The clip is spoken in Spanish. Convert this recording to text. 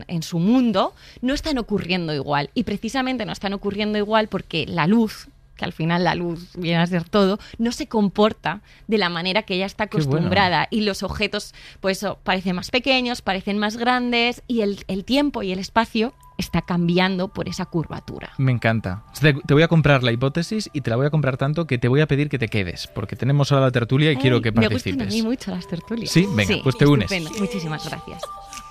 en su mundo, no están ocurriendo igual. Y precisamente no están ocurriendo igual porque la luz, que al final la luz viene a ser todo, no se comporta de la manera que ella está acostumbrada. Bueno. Y los objetos, pues parecen más pequeños, parecen más grandes, y el tiempo y el espacio está cambiando por esa curvatura. Me encanta. Te voy a comprar la hipótesis y te la voy a comprar tanto que te voy a pedir que te quedes, porque tenemos ahora la tertulia y quiero que participes. Me gustan a mí mucho las tertulias. Sí, venga, pues te unes. Muchísimas gracias.